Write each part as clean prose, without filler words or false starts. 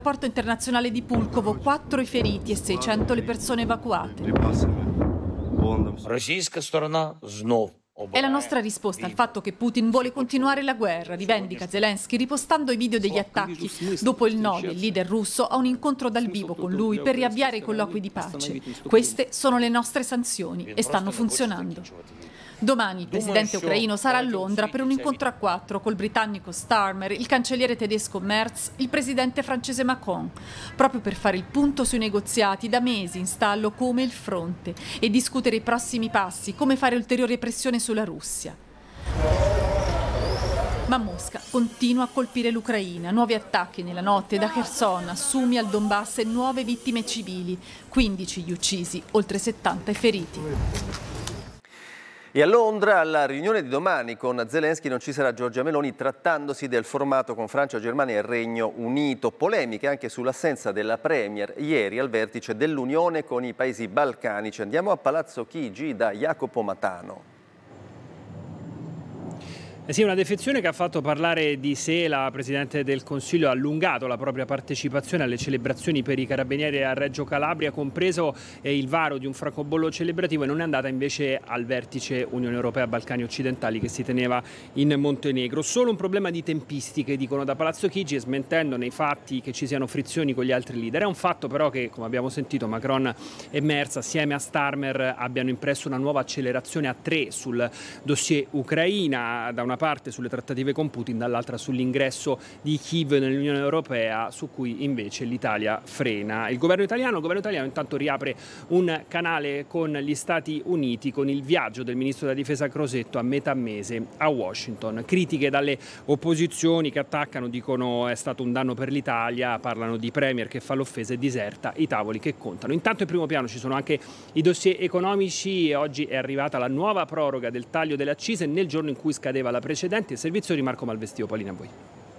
Porto internazionale di Pulkovo, 4 i feriti e 600 le persone evacuate. Російська сторона знов È la nostra risposta al fatto che Putin vuole continuare la guerra, rivendica Zelensky ripostando i video degli attacchi dopo il no del leader russo a un incontro dal vivo con lui per riavviare i colloqui di pace. Queste sono le nostre sanzioni e stanno funzionando. Domani il presidente ucraino sarà a Londra per un incontro a 4 col britannico Starmer, il cancelliere tedesco Merz, il presidente francese Macron, proprio per fare il punto sui negoziati da mesi in stallo come il fronte e discutere i prossimi passi, come fare ulteriore pressione sulla Russia. Ma Mosca continua a colpire l'Ucraina, nuovi attacchi nella notte da Kherson a Sumi al Donbass e nuove vittime civili, 15 gli uccisi, oltre 70 i feriti. E a Londra, alla riunione di domani con Zelensky, non ci sarà Giorgia Meloni, trattandosi del formato con Francia, Germania e Regno Unito. Polemiche anche sull'assenza della Premier ieri al vertice dell'Unione con i paesi balcanici. Andiamo a Palazzo Chigi da Jacopo Matano. Sì, una defezione che ha fatto parlare di sé la Presidente del Consiglio. Ha allungato la propria partecipazione alle celebrazioni per i carabinieri a Reggio Calabria, compreso il varo di un francobollo celebrativo, e non è andata invece al vertice Unione Europea Balcani Occidentali che si teneva in Montenegro. Solo un problema di tempistiche, dicono da Palazzo Chigi, smentendo nei fatti che ci siano frizioni con gli altri leader. È un fatto però che, come abbiamo sentito, Macron e Merz assieme a Starmer abbiano impresso una nuova accelerazione a 3 sul dossier Ucraina, da una parte sulle trattative con Putin, dall'altra sull'ingresso di Kiev nell'Unione Europea, su cui invece l'Italia frena. Il governo italiano intanto riapre un canale con gli Stati Uniti con il viaggio del ministro della difesa Crosetto a metà mese a Washington. Critiche dalle opposizioni che attaccano, dicono è stato un danno per l'Italia, parlano di premier che fa l'offesa e diserta i tavoli che contano. Intanto in primo piano ci sono anche i dossier economici e oggi è arrivata la nuova proroga del taglio delle accise nel giorno in cui scadeva la precedente. Il servizio di Marco Malvestio. Paolina, a voi.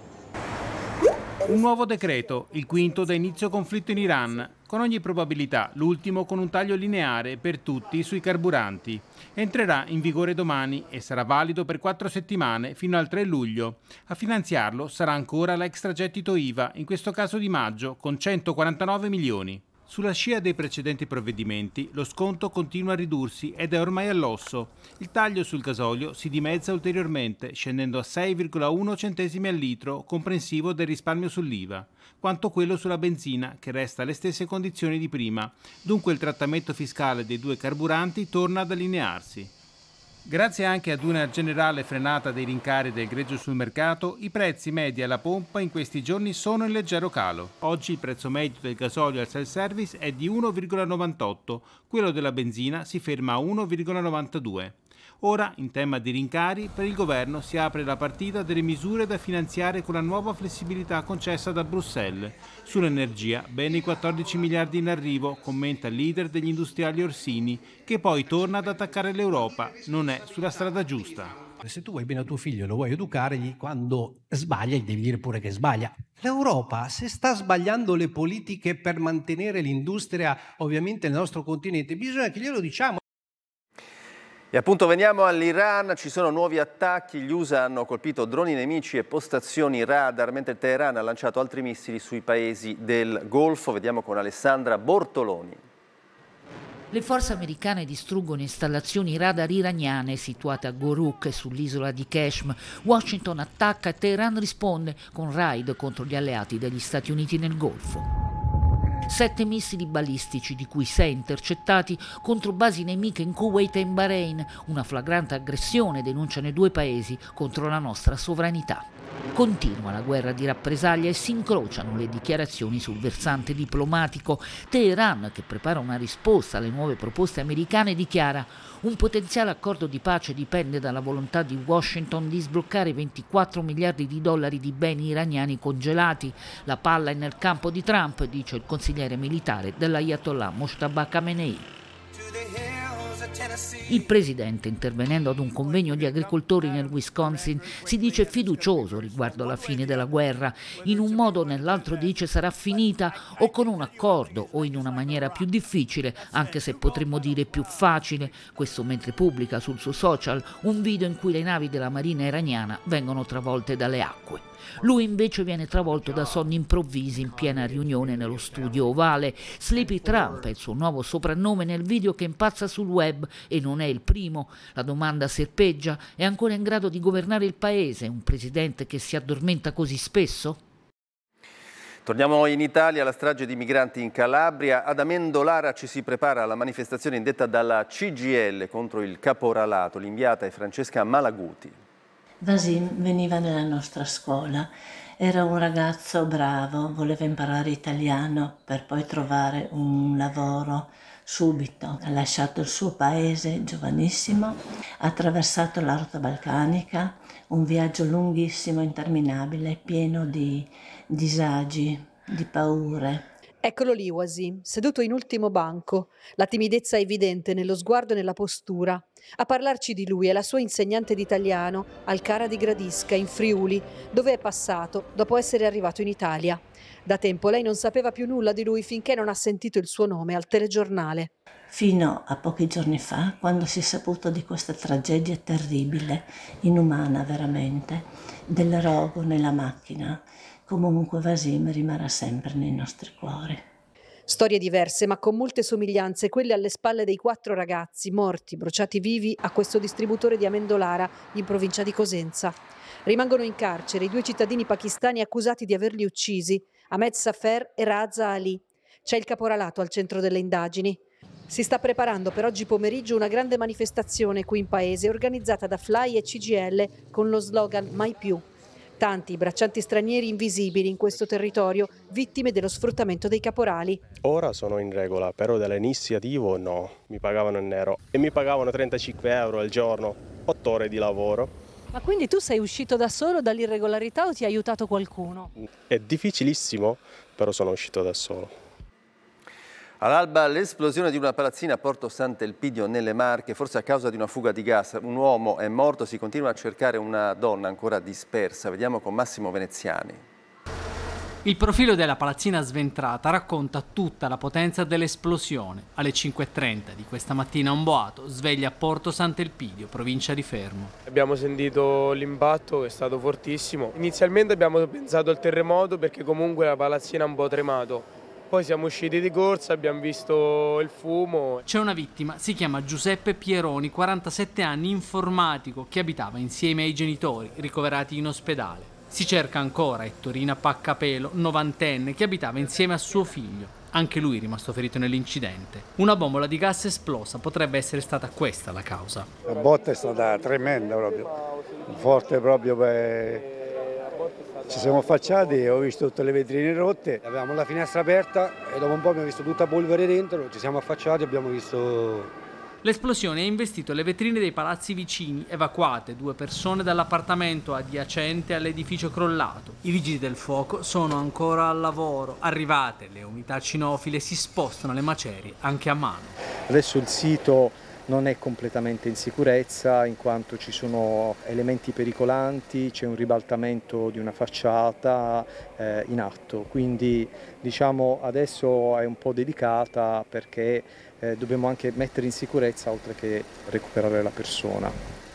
Un nuovo decreto, il quinto da inizio conflitto in Iran, con ogni probabilità l'ultimo con un taglio lineare per tutti sui carburanti. Entrerà in vigore domani e sarà valido per 4 settimane fino al 3 luglio. A finanziarlo sarà ancora l'extragettito IVA, in questo caso di maggio, con 149 milioni. Sulla scia dei precedenti provvedimenti, lo sconto continua a ridursi ed è ormai all'osso. Il taglio sul gasolio si dimezza ulteriormente, scendendo a 6,1 centesimi al litro, comprensivo del risparmio sull'IVA, quanto quello sulla benzina, che resta alle stesse condizioni di prima. Dunque il trattamento fiscale dei due carburanti torna ad allinearsi. Grazie anche ad una generale frenata dei rincari del greggio sul mercato, i prezzi medi alla pompa in questi giorni sono in leggero calo. Oggi il prezzo medio del gasolio al self-service è di 1,98, quello della benzina si ferma a 1,92. Ora, in tema di rincari, per il governo si apre la partita delle misure da finanziare con la nuova flessibilità concessa da Bruxelles. Sull'energia, bene i 14 miliardi in arrivo, commenta il leader degli industriali Orsini, che poi torna ad attaccare l'Europa. Non è sulla strada giusta. Se tu vuoi bene a tuo figlio e lo vuoi educare, quando sbaglia gli devi dire pure che sbaglia. L'Europa, se sta sbagliando le politiche per mantenere l'industria ovviamente nel nostro continente, bisogna che glielo diciamo. E appunto veniamo all'Iran, ci sono nuovi attacchi, gli USA hanno colpito droni nemici e postazioni radar, mentre Teheran ha lanciato altri missili sui paesi del Golfo. Vediamo con Alessandra Bortoloni. Le forze americane distruggono installazioni radar iraniane situate a Goruk e sull'isola di Keshm. Washington attacca e Teheran risponde con raid contro gli alleati degli Stati Uniti nel Golfo. 7 missili balistici, di cui 6 intercettati, contro basi nemiche in Kuwait e in Bahrain, una flagrante aggressione, denunciano i due paesi, contro la nostra sovranità. Continua la guerra di rappresaglia e si incrociano le dichiarazioni sul versante diplomatico. Teheran, che prepara una risposta alle nuove proposte americane, dichiara: un potenziale accordo di pace dipende dalla volontà di Washington di sbloccare 24 miliardi di dollari di beni iraniani congelati. La palla è nel campo di Trump, dice il consigliere militare dell'Ayatollah Mojtaba Khamenei. Il presidente, intervenendo ad un convegno di agricoltori nel Wisconsin, si dice fiducioso riguardo alla fine della guerra. In un modo o nell'altro dice sarà finita, o con un accordo o in una maniera più difficile, anche se potremmo dire più facile. Questo mentre pubblica sul suo social un video in cui le navi della marina iraniana vengono travolte dalle acque. Lui invece viene travolto da sonni improvvisi in piena riunione nello studio ovale. Sleepy Trump è il suo nuovo soprannome nel video che impazza sul web e non è il primo. La domanda serpeggia: è ancora in grado di governare il paese un presidente che si addormenta così spesso? Torniamo in Italia, la strage di migranti in Calabria. Ad Amendolara ci si prepara alla manifestazione indetta dalla CGIL contro il caporalato. L'inviata è Francesca Malaguti. Wasim veniva nella nostra scuola, era un ragazzo bravo, voleva imparare italiano per poi trovare un lavoro subito. Ha lasciato il suo paese giovanissimo, ha attraversato la rotta balcanica, un viaggio lunghissimo, interminabile, pieno di disagi, di paure. Eccolo lì Wasim, seduto in ultimo banco, la timidezza evidente nello sguardo e nella postura. A parlarci di lui è la sua insegnante di italiano, Alcara di Gradisca, in Friuli, dove è passato dopo essere arrivato in Italia. Da tempo lei non sapeva più nulla di lui finché non ha sentito il suo nome al telegiornale. Fino a pochi giorni fa, quando si è saputo di questa tragedia terribile, inumana veramente, del rogo nella macchina, comunque Wasim rimarrà sempre nei nostri cuori. Storie diverse ma con molte somiglianze, quelle alle spalle dei 4 ragazzi morti, bruciati vivi a questo distributore di Amendolara in provincia di Cosenza. Rimangono in carcere i 2 cittadini pakistani accusati di averli uccisi, Ahmed Safer e Raza Ali. C'è il caporalato al centro delle indagini. Si sta preparando per oggi pomeriggio una grande manifestazione qui in paese organizzata da FLAI e CGIL con lo slogan Mai più. Tanti braccianti stranieri invisibili in questo territorio, vittime dello sfruttamento dei caporali. Ora sono in regola, però dall'iniziativo no, mi pagavano in nero e mi pagavano 35 euro al giorno, 8 ore di lavoro. Ma quindi tu sei uscito da solo dall'irregolarità o ti ha aiutato qualcuno? È difficilissimo, però sono uscito da solo. All'alba l'esplosione di una palazzina a Porto Sant'Elpidio nelle Marche, forse a causa di una fuga di gas. Un uomo è morto, si continua a cercare una donna ancora dispersa. Vediamo con Massimo Veneziani. Il profilo della palazzina sventrata racconta tutta la potenza dell'esplosione. Alle 5:30 di questa mattina un boato sveglia a Porto Sant'Elpidio, provincia di Fermo. Abbiamo sentito l'impatto che è stato fortissimo. Inizialmente abbiamo pensato al terremoto perché comunque la palazzina ha un po' tremato. Poi siamo usciti di corsa, abbiamo visto il fumo. C'è una vittima, si chiama Giuseppe Pieroni, 47 anni, informatico, che abitava insieme ai genitori, ricoverati in ospedale. Si cerca ancora Ettorina Paccapelo, 90enne, che abitava insieme a suo figlio. Anche lui è rimasto ferito nell'incidente. Una bombola di gas esplosa, potrebbe essere stata questa la causa. La botta è stata tremenda proprio, forte proprio per... Ci siamo affacciati e ho visto tutte le vetrine rotte, avevamo la finestra aperta e dopo un po' abbiamo visto tutta polvere dentro, ci siamo affacciati e abbiamo visto... L'esplosione ha investito le vetrine dei palazzi vicini, evacuate 2 persone dall'appartamento adiacente all'edificio crollato. I vigili del fuoco sono ancora al lavoro. Arrivate le unità cinofile si spostano le macerie anche a mano. Adesso il sito non è completamente in sicurezza in quanto ci sono elementi pericolanti, c'è un ribaltamento di una facciata in atto, quindi diciamo adesso è un po' delicata perché dobbiamo anche mettere in sicurezza oltre che recuperare la persona.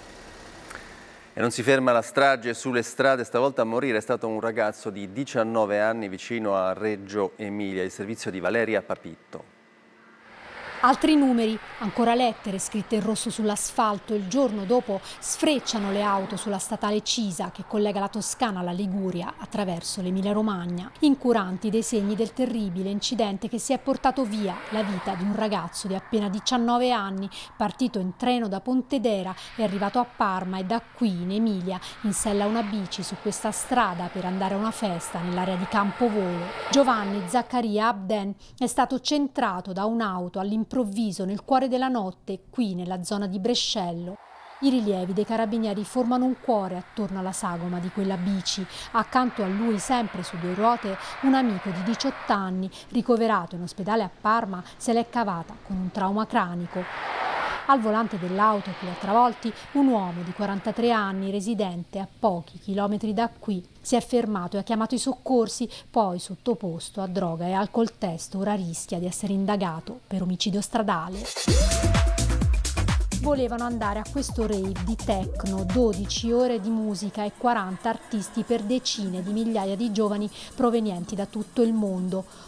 E non si ferma la strage sulle strade, stavolta a morire è stato un ragazzo di 19 anni vicino a Reggio Emilia, il servizio di Valeria Papitto. Altri numeri, ancora lettere scritte in rosso sull'asfalto. Il giorno dopo sfrecciano le auto sulla statale Cisa che collega la Toscana alla Liguria attraverso l'Emilia-Romagna. Incuranti dei segni del terribile incidente che si è portato via la vita di un ragazzo di appena 19 anni, partito in treno da Pontedera, è arrivato a Parma e da qui in Emilia insella una bici su questa strada per andare a una festa nell'area di Campovolo. Giovanni Zaccaria Abden è stato centrato da un'auto all'improvviso nel cuore della notte, qui nella zona di Brescello. I rilievi dei carabinieri formano un cuore attorno alla sagoma di quella bici. Accanto a lui, sempre su 2 ruote, un amico di 18 anni, ricoverato in ospedale a Parma, se l'è cavata con un trauma cranico. Al volante dell'auto che li ha travolti, un uomo di 43 anni, residente a pochi chilometri da qui. Si è fermato e ha chiamato i soccorsi, poi sottoposto a droga e alcol test, ora rischia di essere indagato per omicidio stradale. volevano andare a questo rave di techno, 12 ore di musica e 40 artisti per decine di migliaia di giovani provenienti da tutto il mondo.